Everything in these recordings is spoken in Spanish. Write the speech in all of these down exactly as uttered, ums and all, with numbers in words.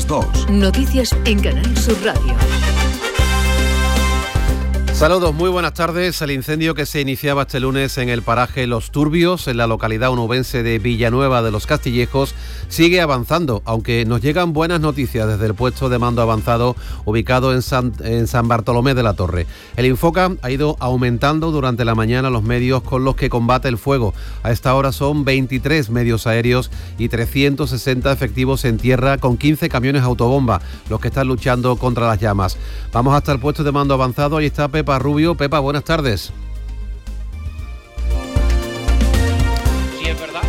dos. Noticias en Canal Sur Radio. Saludos, muy buenas tardes. El incendio que se iniciaba este lunes en el paraje Los Turbios, en la localidad onubense de Villanueva de los Castillejos, sigue avanzando, aunque nos llegan buenas noticias desde el puesto de mando avanzado ubicado en San, en San Bartolomé de la Torre. El Infoca ha ido aumentando durante la mañana los medios con los que combate el fuego. A esta hora son veintitrés medios aéreos y trescientos sesenta efectivos en tierra con quince camiones autobomba, los que están luchando contra las llamas. Vamos hasta el puesto de mando avanzado, ahí está Pepa Rubio. Pepa, buenas tardes. Sí, es verdad.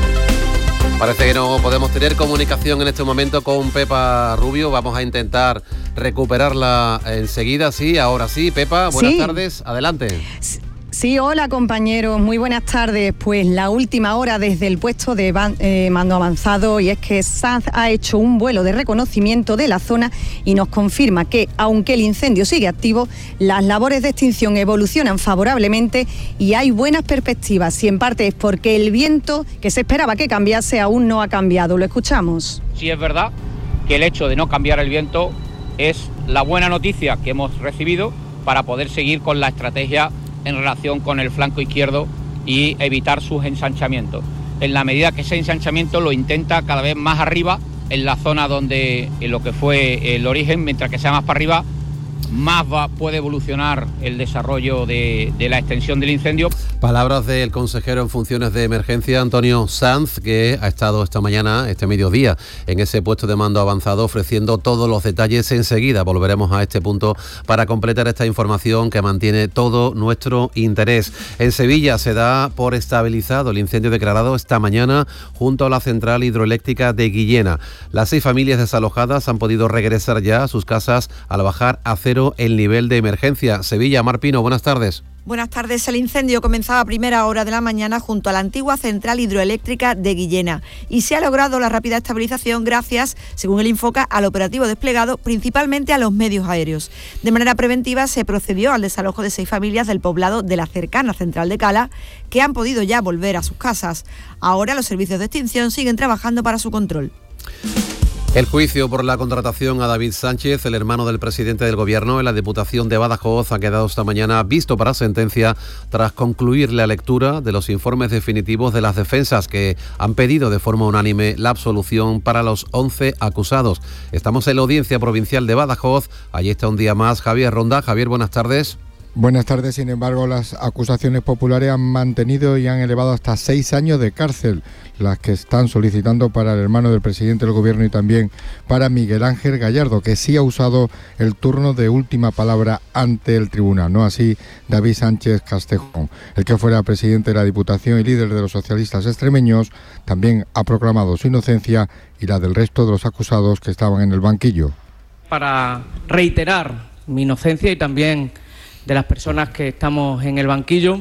Parece que no podemos tener comunicación en este momento con Pepa Rubio. Vamos a intentar recuperarla enseguida. Sí, ahora sí. Pepa, buenas sí. tardes. Adelante. Sí. Sí, hola compañeros, muy buenas tardes. Pues la última hora desde el puesto de ban- eh, mando avanzado, y es que SANZ ha hecho un vuelo de reconocimiento de la zona y nos confirma que, aunque el incendio sigue activo, las labores de extinción evolucionan favorablemente y hay buenas perspectivas, y en parte es porque el viento que se esperaba que cambiase aún no ha cambiado. Lo escuchamos. Sí, es verdad que el hecho de no cambiar el viento es la buena noticia que hemos recibido para poder seguir con la estrategia en relación con el flanco izquierdo y evitar sus ensanchamientos. En la medida que ese ensanchamiento lo intenta cada vez más arriba, en la zona donde en lo que fue el origen, mientras que sea más para arriba, más va, puede evolucionar el desarrollo de, de la extensión del incendio. Palabras del consejero en funciones de emergencia, Antonio Sanz, que ha estado esta mañana, este mediodía, en ese puesto de mando avanzado ofreciendo todos los detalles. Enseguida volveremos a este punto para completar esta información que mantiene todo nuestro interés. En Sevilla se da por estabilizado el incendio declarado esta mañana junto a la central hidroeléctrica de Guillena. Las seis familias desalojadas han podido regresar ya a sus casas al bajar a cero el nivel de emergencia. Sevilla, Mar Pino, buenas tardes. Buenas tardes. El incendio comenzaba a primera hora de la mañana junto a la antigua central hidroeléctrica de Guillena y se ha logrado la rápida estabilización gracias, según el Infoca, al operativo desplegado principalmente a los medios aéreos. De manera preventiva se procedió al desalojo de seis familias del poblado de la cercana central de Cala, que han podido ya volver a sus casas. Ahora los servicios de extinción siguen trabajando para su control. El juicio por la contratación a David Sánchez, el hermano del presidente del Gobierno, en la Diputación de Badajoz ha quedado esta mañana visto para sentencia tras concluir la lectura de los informes definitivos de las defensas que han pedido de forma unánime la absolución para los once acusados. Estamos en la Audiencia Provincial de Badajoz. Allí está un día más Javier Ronda. Javier, buenas tardes. Buenas tardes. Sin embargo, las acusaciones populares han mantenido y han elevado hasta seis años de cárcel, las que están solicitando para el hermano del presidente del Gobierno y también para Miguel Ángel Gallardo, que sí ha usado el turno de última palabra ante el tribunal, no así David Sánchez Castejón. El que fuera presidente de la Diputación y líder de los socialistas extremeños también ha proclamado su inocencia y la del resto de los acusados que estaban en el banquillo. Para reiterar mi inocencia y también de las personas que estamos en el banquillo,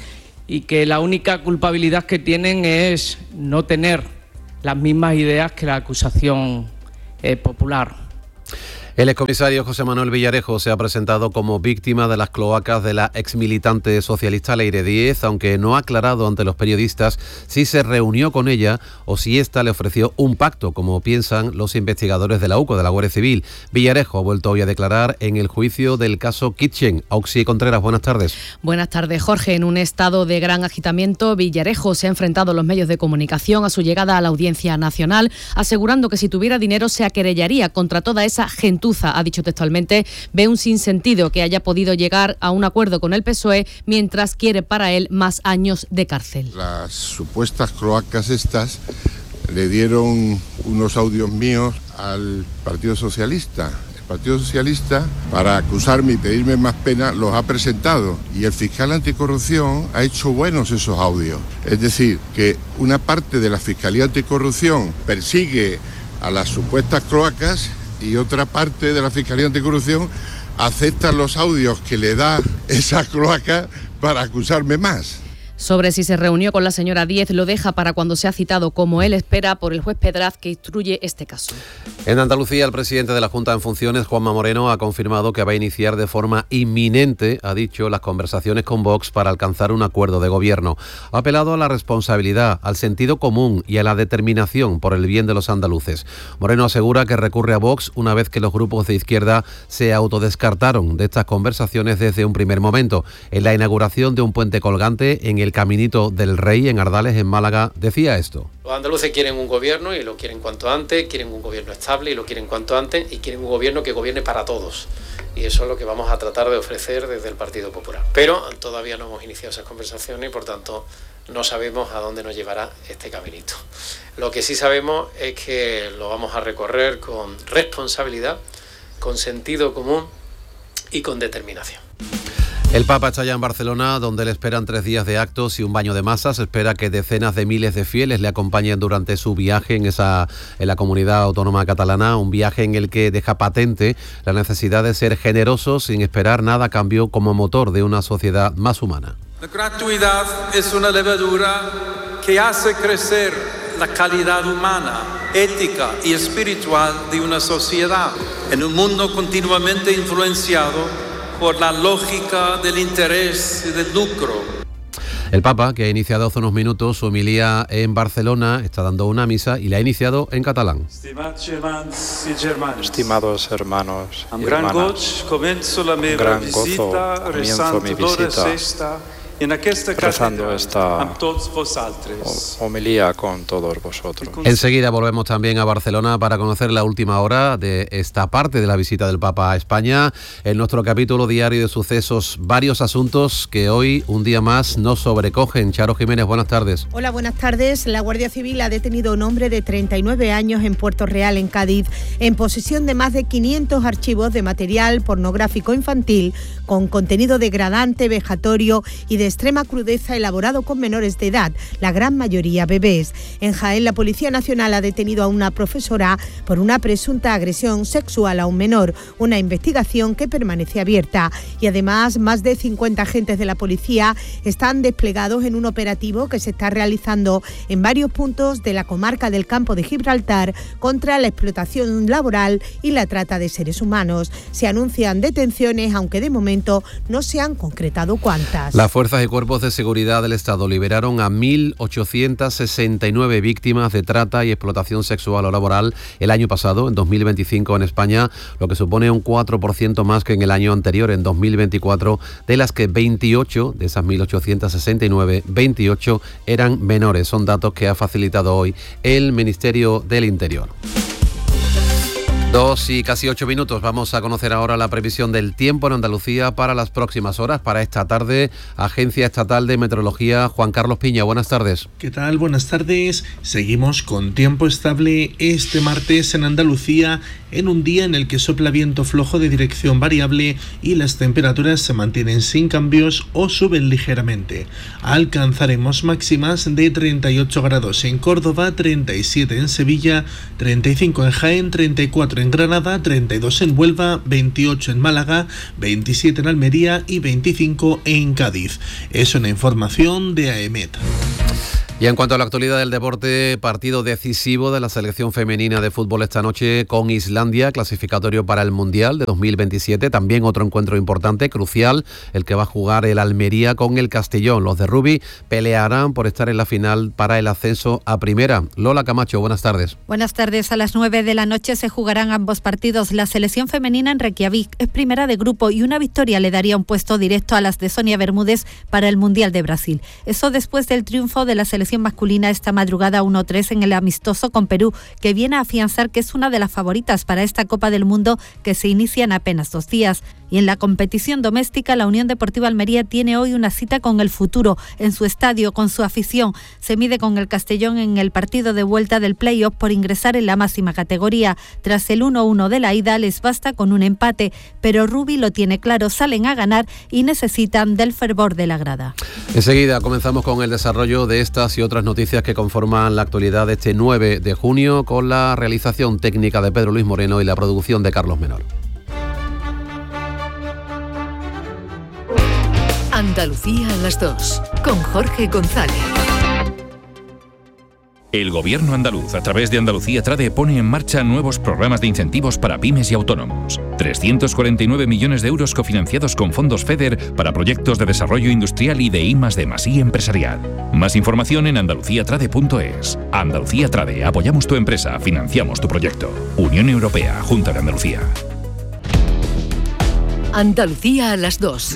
y que la única culpabilidad que tienen es no tener las mismas ideas que la acusación eh, popular. El excomisario José Manuel Villarejo se ha presentado como víctima de las cloacas de la exmilitante socialista Leire Díez, aunque no ha aclarado ante los periodistas si se reunió con ella o si ésta le ofreció un pacto, como piensan los investigadores de la U C O, de la Guardia Civil. Villarejo ha vuelto hoy a declarar en el juicio del caso Kitchen. Auxi Contreras, buenas tardes. Buenas tardes, Jorge. En un estado de gran agitamiento, Villarejo se ha enfrentado a los medios de comunicación a su llegada a la Audiencia Nacional, asegurando que si tuviera dinero se aquerellaría contra toda esa gentuza. Ha dicho textualmente, ve un sinsentido que haya podido llegar a un acuerdo con el P S O E mientras quiere para él más años de cárcel. Las supuestas cloacas estas le dieron unos audios míos al Partido Socialista. El Partido Socialista, para acusarme y pedirme más pena, los ha presentado y el fiscal anticorrupción ha hecho buenos esos audios. Es decir, que una parte de la Fiscalía Anticorrupción persigue a las supuestas cloacas y otra parte de la Fiscalía Anticorrupción acepta los audios que le da esa cloaca para acusarme más. Sobre si se reunió con la señora Díez lo deja para cuando sea citado, como él espera, por el juez Pedraz, que instruye este caso. En Andalucía, el presidente de la Junta en funciones, Juanma Moreno, ha confirmado que va a iniciar de forma inminente, ha dicho, las conversaciones con Vox para alcanzar un acuerdo de gobierno. Ha apelado a la responsabilidad, al sentido común y a la determinación por el bien de los andaluces. Moreno asegura que recurre a Vox una vez que los grupos de izquierda se autodescartaron de estas conversaciones desde un primer momento. En la inauguración de un puente colgante en el Caminito del Rey, en Ardales, en Málaga, decía esto. Los andaluces quieren un gobierno y lo quieren cuanto antes, quieren un gobierno estable y lo quieren cuanto antes, y quieren un gobierno que gobierne para todos. Y eso es lo que vamos a tratar de ofrecer desde el Partido Popular. Pero todavía no hemos iniciado esas conversaciones y por tanto no sabemos a dónde nos llevará este caminito. Lo que sí sabemos es que lo vamos a recorrer con responsabilidad, con sentido común y con determinación. El Papa está ya en Barcelona, donde le esperan tres días de actos y un baño de masas. Se espera que decenas de miles de fieles le acompañen durante su viaje en esa en la comunidad autónoma catalana, un viaje en el que deja patente la necesidad de ser generosos sin esperar nada a cambio como motor de una sociedad más humana. La gratuidad es una levadura que hace crecer la calidad humana, ética y espiritual de una sociedad en un mundo continuamente influenciado por la lógica del interés y del lucro. El Papa, que ha iniciado hace unos minutos su homilía en Barcelona, está dando una misa y la ha iniciado en catalán. Estimados hermanos y hermanas, con gran gozo comienzo mi visita rezando esta homilía con todos vosotros. Enseguida volvemos también a Barcelona para conocer la última hora de esta parte de la visita del Papa a España. En nuestro capítulo diario de sucesos, varios asuntos que hoy, un día más, nos sobrecogen. Charo Jiménez, buenas tardes. Hola, buenas tardes. La Guardia Civil ha detenido a un hombre de treinta y nueve años en Puerto Real, en Cádiz, en posesión de más de quinientos archivos de material pornográfico infantil con contenido degradante, vejatorio y de extrema crudeza elaborado con menores de edad, la gran mayoría bebés. En Jaén, la Policía Nacional ha detenido a una profesora por una presunta agresión sexual a un menor, una investigación que permanece abierta. Y además, más de cincuenta agentes de la policía están desplegados en un operativo que se está realizando en varios puntos de la comarca del Campo de Gibraltar contra la explotación laboral y la trata de seres humanos. Se anuncian detenciones, aunque de momento no se han concretado cuántas. Las fuerzas y cuerpos de seguridad del Estado liberaron a mil ochocientas sesenta y nueve víctimas de trata y explotación sexual o laboral el año pasado, en dos mil veinticinco, en España, lo que supone un cuatro por ciento más que en el año anterior, en dos mil veinticuatro, de las que veintiocho, de esas mil ochocientas sesenta y nueve, veintiocho eran menores. Son datos que ha facilitado hoy el Ministerio del Interior. Dos y casi ocho minutos. Vamos a conocer ahora la previsión del tiempo en Andalucía para las próximas horas, para esta tarde. Agencia Estatal de Meteorología, Juan Carlos Piña, buenas tardes. ¿Qué tal? Buenas tardes. Seguimos con tiempo estable este martes en Andalucía, en un día en el que sopla viento flojo de dirección variable y las temperaturas se mantienen sin cambios o suben ligeramente. Alcanzaremos máximas de treinta y ocho grados en Córdoba, treinta y siete en Sevilla, treinta y cinco en Jaén, treinta y cuatro en Granada, treinta y dos en Huelva, veintiocho en Málaga, veintisiete en Almería y veinticinco en Cádiz. Es una información de AEMET. Y en cuanto a la actualidad del deporte, partido decisivo de la selección femenina de fútbol esta noche con Islandia, clasificatorio para el Mundial de dos mil veintisiete. También otro encuentro importante, crucial, el que va a jugar el Almería con el Castellón. Los de Rubí pelearán por estar en la final para el ascenso a primera. Lola Camacho, buenas tardes. Buenas tardes. A las nueve de la noche se jugarán ambos partidos. La selección femenina en Reykjavik es primera de grupo y una victoria le daría un puesto directo a las de Sonia Bermúdez para el Mundial de Brasil. Eso después del triunfo de la selección masculina esta madrugada uno tres en el amistoso con Perú, que viene a afianzar que es una de las favoritas para esta Copa del Mundo que se inicia en apenas dos días. Y en la competición doméstica, la Unión Deportiva Almería tiene hoy una cita con el futuro en su estadio, con su afición. Se mide con el Castellón en el partido de vuelta del play-off por ingresar en la máxima categoría. Tras el uno uno de la ida, les basta con un empate, pero Rubí lo tiene claro, salen a ganar y necesitan del fervor de la grada. Enseguida comenzamos con el desarrollo de estas y otras noticias que conforman la actualidad de este nueve de junio, con la realización técnica de Pedro Luis Moreno y la producción de Carlos Menor. Andalucía a las dos, con Jorge González. El Gobierno andaluz, a través de Andalucía Trade, pone en marcha nuevos programas de incentivos para pymes y autónomos. trescientos cuarenta y nueve millones de euros cofinanciados con fondos FEDER para proyectos de desarrollo industrial y de I más D más I empresarial. Más información en andalucía trade punto es. Andalucía Trade, apoyamos tu empresa, financiamos tu proyecto. Unión Europea, Junta de Andalucía. Andalucía a las dos.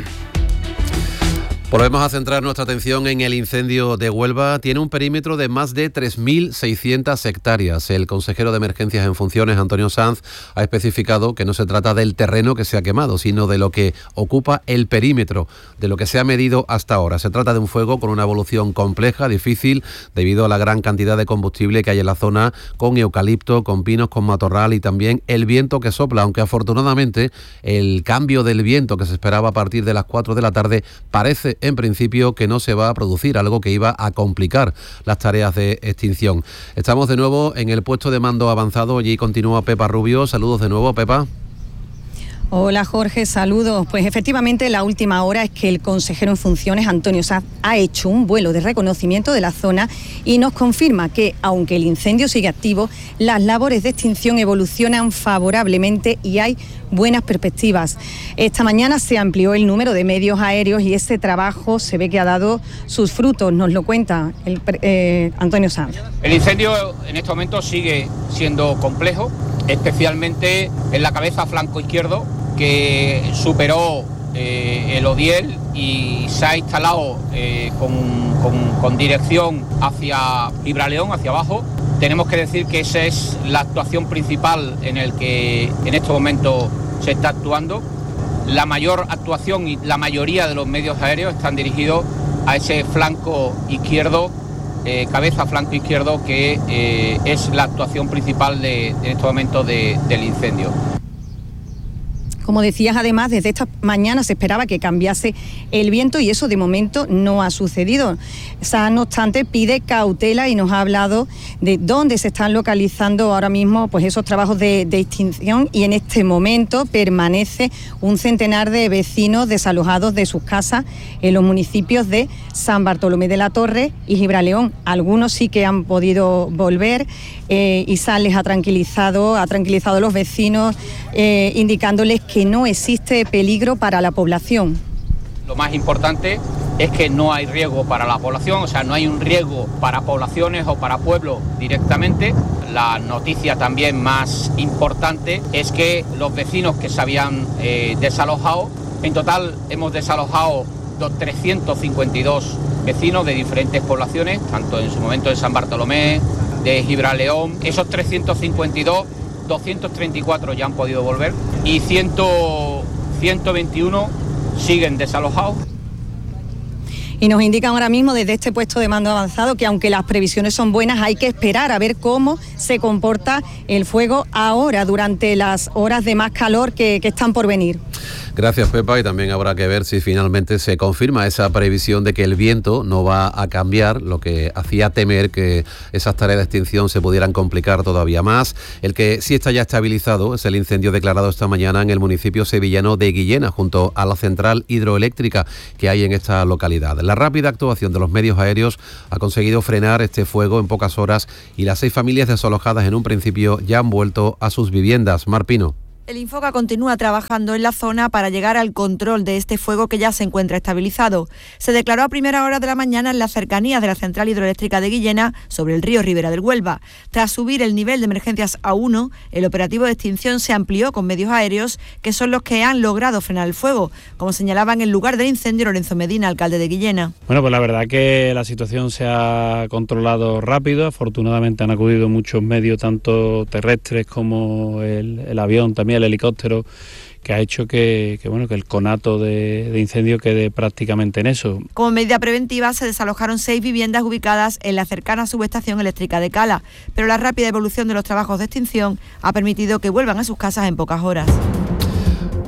Volvemos a centrar nuestra atención en el incendio de Huelva. Tiene un perímetro de más de tres mil seiscientas hectáreas. El consejero de Emergencias en funciones, Antonio Sanz, ha especificado que no se trata del terreno que se ha quemado, sino de lo que ocupa el perímetro, de lo que se ha medido hasta ahora. Se trata de un fuego con una evolución compleja, difícil, debido a la gran cantidad de combustible que hay en la zona, con eucalipto, con pinos, con matorral y también el viento que sopla, aunque afortunadamente el cambio del viento que se esperaba a partir de las cuatro de la tarde parece en principio que no se va a producir, algo que iba a complicar las tareas de extinción. Estamos de nuevo en el puesto de mando avanzado, allí continúa Pepa Rubio. Saludos de nuevo, Pepa. Hola Jorge, saludos. Pues efectivamente la última hora es que el consejero en funciones, Antonio Sanz, ha hecho un vuelo de reconocimiento de la zona y nos confirma que, aunque el incendio sigue activo, las labores de extinción evolucionan favorablemente y hay buenas perspectivas. Esta mañana se amplió el número de medios aéreos y ese trabajo se ve que ha dado sus frutos, nos lo cuenta el, eh, Antonio Sanz. El incendio en este momento sigue siendo complejo, especialmente en la cabeza flanco izquierdo, que superó eh, el Odiel y se ha instalado eh, con, con, con dirección hacia Gibraleón, hacia abajo. Tenemos que decir que esa es la actuación principal en el que en este momento se está actuando. La mayor actuación y la mayoría de los medios aéreos están dirigidos a ese flanco izquierdo, eh, cabeza flanco izquierdo, que eh, es la actuación principal de, en este momento de, del incendio. Como decías, además, desde esta mañana se esperaba que cambiase el viento y eso de momento no ha sucedido. Sanz, no obstante, pide cautela y nos ha hablado de dónde se están localizando ahora mismo pues esos trabajos de, de extinción, y en este momento permanece un centenar de vecinos desalojados de sus casas en los municipios de San Bartolomé de la Torre y Gibraleón. Algunos sí que han podido volver eh, y Sanz les ha tranquilizado, ha tranquilizado a los vecinos eh, indicándoles que que no existe peligro para la población. Lo más importante es que no hay riesgo para la población, o sea, no hay un riesgo para poblaciones o para pueblos directamente. La noticia también más importante es que los vecinos que se habían eh, desalojado, en total hemos desalojado trescientos cincuenta y dos vecinos de diferentes poblaciones, tanto en su momento de San Bartolomé, de Gibraleón. Esos trescientos cincuenta y dos, doscientos treinta y cuatro ya han podido volver y ciento veintiuno siguen desalojados. Y nos indican ahora mismo desde este puesto de mando avanzado que aunque las previsiones son buenas, hay que esperar a ver cómo se comporta el fuego ahora, durante las horas de más calor que, que están por venir. Gracias, Pepa, y también habrá que ver si finalmente se confirma esa previsión de que el viento no va a cambiar, lo que hacía temer que esas tareas de extinción se pudieran complicar todavía más. El que sí está ya estabilizado es el incendio declarado esta mañana en el municipio sevillano de Guillena, junto a la central hidroeléctrica que hay en esta localidad. La rápida actuación de los medios aéreos ha conseguido frenar este fuego en pocas horas y las seis familias desalojadas en un principio ya han vuelto a sus viviendas. Mar Pino. El Infoca continúa trabajando en la zona para llegar al control de este fuego que ya se encuentra estabilizado. Se declaró a primera hora de la mañana en las cercanías de la central hidroeléctrica de Guillena, sobre el río Ribera del Huelva. Tras subir el nivel de emergencias a uno, el operativo de extinción se amplió con medios aéreos, que son los que han logrado frenar el fuego, como señalaba en el lugar del incendio Lorenzo Medina, alcalde de Guillena. Bueno, pues la verdad que la situación se ha controlado rápido. Afortunadamente han acudido muchos medios, tanto terrestres como el, el avión también, el helicóptero, que ha hecho que, que, bueno, que el conato de, de incendio quede prácticamente en eso. Como medida preventiva se desalojaron seis viviendas ubicadas en la cercana subestación eléctrica de Cala, pero la rápida evolución de los trabajos de extinción ha permitido que vuelvan a sus casas en pocas horas.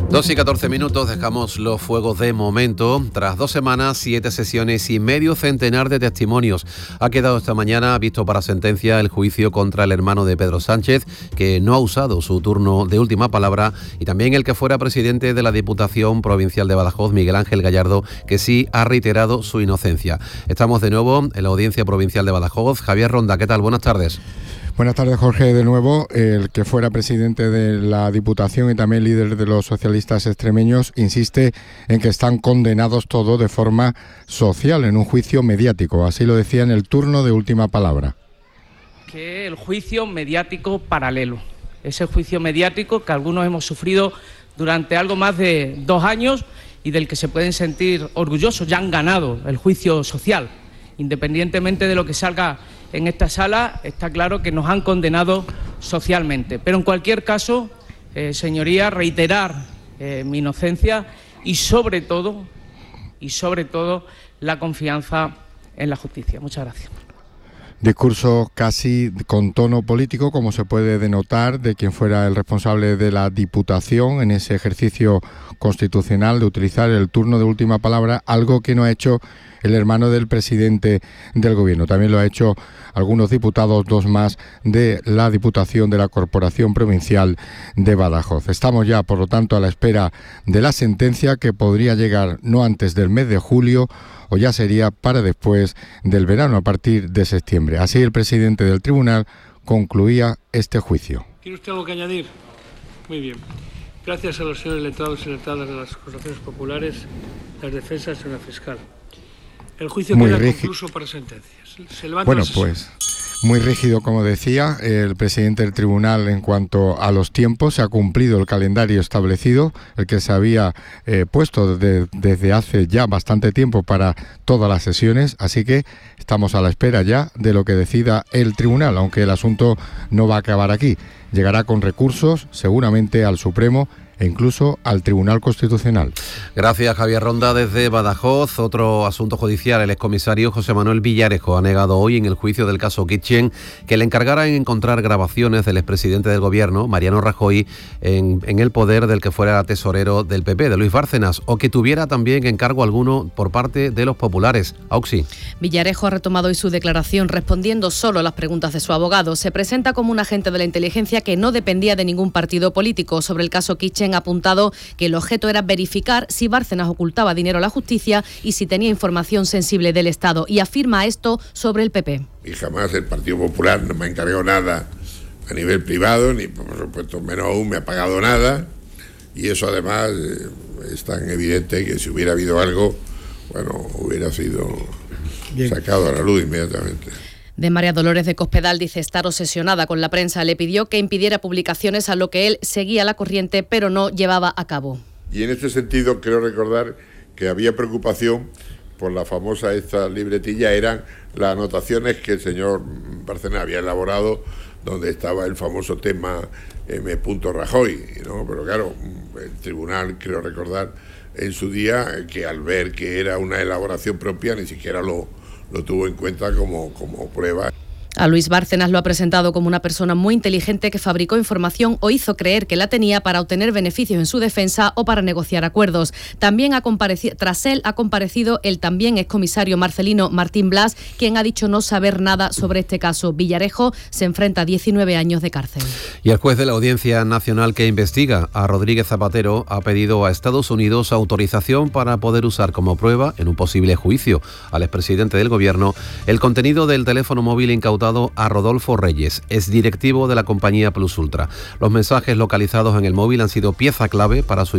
dos y catorce minutos, dejamos los fuegos de momento. Tras dos semanas, siete sesiones y medio centenar de testimonios, ha quedado esta mañana visto para sentencia el juicio contra el hermano de Pedro Sánchez, que no ha usado su turno de última palabra, y también el que fuera presidente de la Diputación Provincial de Badajoz, Miguel Ángel Gallardo, que sí ha reiterado su inocencia. Estamos de nuevo en la Audiencia Provincial de Badajoz. Javier Ronda, ¿qué tal? Buenas tardes. Buenas tardes, Jorge. De nuevo, el que fuera presidente de la Diputación y también líder de los socialistas extremeños insiste en que están condenados todos de forma social en un juicio mediático. Así lo decía en el turno de última palabra. Que el juicio mediático paralelo, ese juicio mediático que algunos hemos sufrido durante algo más de dos años y del que se pueden sentir orgullosos, ya han ganado el juicio social. Independientemente de lo que salga en esta sala, está claro que nos han condenado socialmente. Pero en cualquier caso, eh, señoría, reiterar eh, mi inocencia y sobre todo, y sobre todo, la confianza en la justicia. Muchas gracias. Discurso casi con tono político, como se puede denotar, de quien fuera el responsable de la Diputación en ese ejercicio constitucional de utilizar el turno de última palabra, algo que no ha hecho el hermano del presidente del Gobierno. También lo ha hecho algunos diputados, dos más, de la Diputación de la Corporación Provincial de Badajoz. Estamos ya, por lo tanto, a la espera de la sentencia, que podría llegar no antes del mes de julio, o ya sería para después del verano, a partir de septiembre. Así el presidente del tribunal concluía este juicio. ¿Tiene usted algo que añadir? Muy bien. Gracias a los señores letrados y letradas de las acusaciones populares, las defensas y la fiscal. El juicio Muy queda rígido. concluso para sentencias. Se levanta Bueno, la sesión. pues muy rígido, como decía el presidente del tribunal en cuanto a los tiempos. Se ha cumplido el calendario establecido, el que se había eh, puesto de, desde hace ya bastante tiempo para todas las sesiones, así que estamos a la espera ya de lo que decida el tribunal, aunque el asunto no va a acabar aquí. Llegará con recursos seguramente al Supremo e incluso al Tribunal Constitucional. Gracias, Javier Ronda. Desde Badajoz, otro asunto judicial. El excomisario José Manuel Villarejo ha negado hoy en el juicio del caso Kitchen que le encargaran encontrar grabaciones del expresidente del Gobierno, Mariano Rajoy, en, en el poder del que fuera tesorero del P P, de Luis Bárcenas, o que tuviera también encargo alguno por parte de los populares. Auxi. Villarejo ha retomado hoy su declaración respondiendo solo a las preguntas de su abogado. Se presenta como un agente de la inteligencia que no dependía de ningún partido político. Sobre el caso Kitchen ha apuntado que el objeto era verificar si Bárcenas ocultaba dinero a la justicia y si tenía información sensible del Estado, y afirma esto sobre el P P. Y jamás el Partido Popular no me ha encargado nada a nivel privado, ni por supuesto menos aún me ha pagado nada, y eso además eh, es tan evidente que si hubiera habido algo, bueno, hubiera sido Bien. sacado a la luz inmediatamente. De María Dolores de Cospedal dice estar obsesionada con la prensa. Le pidió que impidiera publicaciones, a lo que él seguía la corriente, pero no llevaba a cabo. Y en este sentido quiero recordar que había preocupación por la famosa esta libretilla, eran las anotaciones que el señor Bárcenas había elaborado, donde estaba el famoso tema M. Rajoy, ¿no? Pero claro, el tribunal, creo recordar, en su día, que al ver que era una elaboración propia, ni siquiera lo... lo tuvo en cuenta como, como prueba. A Luis Bárcenas lo ha presentado como una persona muy inteligente que fabricó información o hizo creer que la tenía para obtener beneficios en su defensa o para negociar acuerdos. También ha comparecido, tras él ha comparecido el también excomisario Marcelino Martín Blas, quien ha dicho no saber nada sobre este caso. Villarejo se enfrenta a diecinueve años de cárcel. Y el juez de la Audiencia Nacional que investiga a Rodríguez Zapatero ha pedido a Estados Unidos autorización para poder usar como prueba en un posible juicio al expresidente del Gobierno el contenido del teléfono móvil incautado a Rodolfo Reyes, exdirectivo de la compañía Plus Ultra. Los mensajes localizados en el móvil han sido pieza clave para su